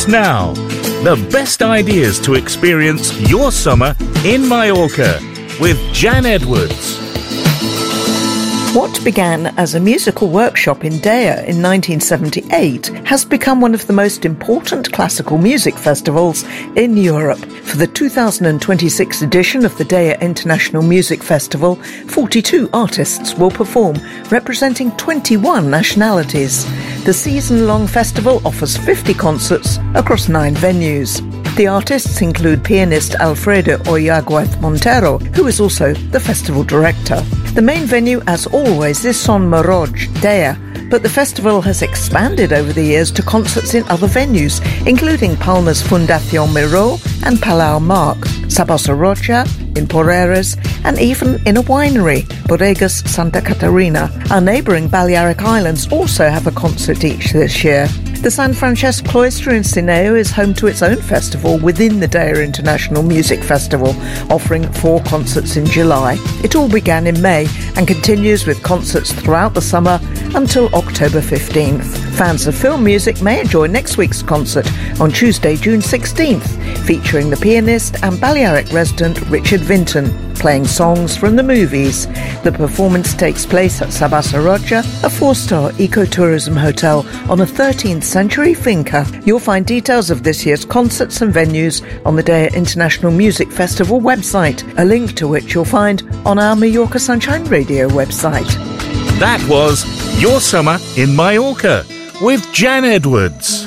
Edwards Now. The best ideas to experience your summer in Mallorca with Jan Edwards. What began as a musical workshop in Dea in 1978 has become one of the most important classical music festivals in Europe. For the 2026 edition of the Dea International Music Festival, 42 artists will perform, representing 21 nationalities. The season-long festival offers 50 concerts across 9 venues. The artists include pianist Alfredo Oyaguez Montero, who is also the festival director. The main venue, as always, is Son Moroj, Dea, but the festival has expanded over the years to concerts in other venues, including Palma's Fundación Miró and Palau Marc, Sabasa Rocha in Porreres, and even in a winery, Bodegas Santa Catarina. Our neighbouring Balearic Islands also have a concert each this year. The San Francesc Cloister in Sineu is home to its own festival within the Dea International Music Festival, offering 4 concerts in July. It all began in May and continues with concerts throughout the summer until October 15th. Fans of film music may enjoy next week's concert on Tuesday, June 16th, featuring the pianist and Balearic resident Richard Vinton, playing songs from the movies. The performance takes place at Sabasa Rocha, a 4-star ecotourism hotel on a 13th century finca. You'll find details of this year's concerts and venues on the Dea International Music Festival website, a link to which you'll find on our Mallorca Sunshine Radio website. That was Your Summer in Mallorca with Jan Edwards.